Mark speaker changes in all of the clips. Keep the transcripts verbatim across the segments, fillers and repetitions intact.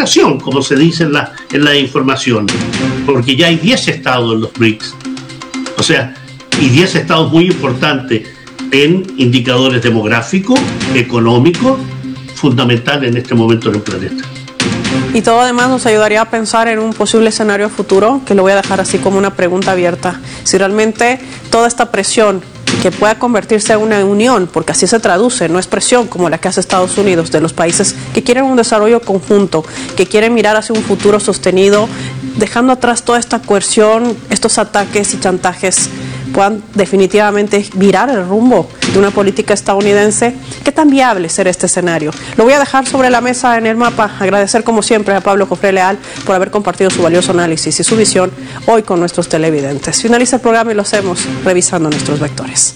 Speaker 1: confrontación, como se dice en la, en la información, porque ya hay diez estados en los B R I C S, o sea, y diez estados muy importantes en indicadores demográficos, económicos, fundamentales en este momento en el planeta.
Speaker 2: Y todo además nos ayudaría a pensar en un posible escenario futuro, que lo voy a dejar así como una pregunta abierta. Si realmente toda esta presión que pueda convertirse en una unión, porque así se traduce, no es presión como la que hace Estados Unidos, de los países que quieren un desarrollo conjunto, que quieren mirar hacia un futuro sostenido, dejando atrás toda esta coerción, estos ataques y chantajes, puedan definitivamente virar el rumbo de una política estadounidense. ¿Qué tan viable será este escenario? Lo voy a dejar sobre la mesa en el mapa. Agradecer como siempre a Pablo Cofré Leal por haber compartido su valioso análisis y su visión hoy con nuestros televidentes. Finaliza el programa y lo hacemos revisando nuestros vectores.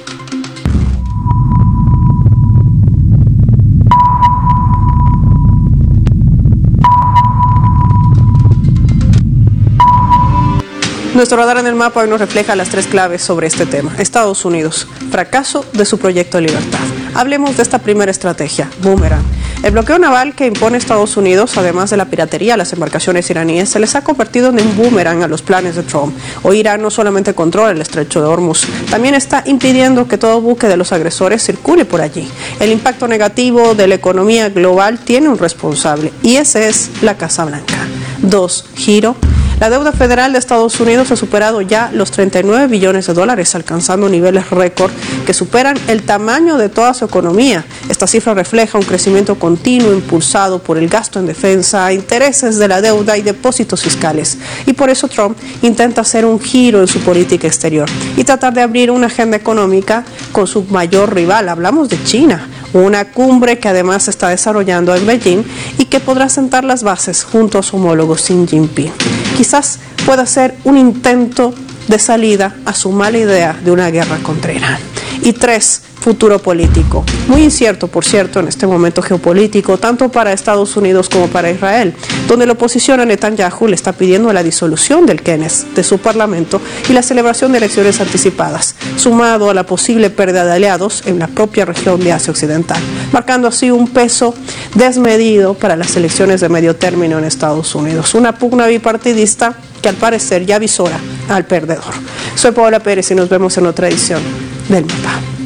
Speaker 2: Nuestro radar en el mapa hoy nos refleja las tres claves sobre este tema. Estados Unidos, fracaso de su proyecto de libertad. Hablemos de esta primera estrategia, Boomerang. El bloqueo naval que impone Estados Unidos, además de la piratería a las embarcaciones iraníes, se les ha convertido en un boomerang a los planes de Trump. Hoy Irán no solamente controla el estrecho de Hormuz, también está impidiendo que todo buque de los agresores circule por allí. El impacto negativo de la economía global tiene un responsable, y ese es la Casa Blanca. Dos, giro. La deuda federal de Estados Unidos ha superado ya los treinta y nueve billones de dólares, alcanzando niveles récord que superan el tamaño de toda su economía. Esta cifra refleja un crecimiento continuo impulsado por el gasto en defensa, intereses de la deuda y depósitos fiscales. Y por eso Trump intenta hacer un giro en su política exterior y tratar de abrir una agenda económica con su mayor rival. Hablamos de China, una cumbre que además se está desarrollando en Beijing y que podrá sentar las bases junto a su homólogo Xi Jinping. Quizás pueda ser un intento de salida a su mala idea de una guerra contra Irán. Y tres, futuro político. Muy incierto, por cierto, en este momento geopolítico, tanto para Estados Unidos como para Israel, donde la oposición a Netanyahu le está pidiendo la disolución del Knesset, de su parlamento, y la celebración de elecciones anticipadas, sumado a la posible pérdida de aliados en la propia región de Asia Occidental, marcando así un peso desmedido para las elecciones de medio término en Estados Unidos. Una pugna bipartidista que al parecer ya avisora al perdedor. Soy Paola Pérez y nos vemos en otra edición del Mapa.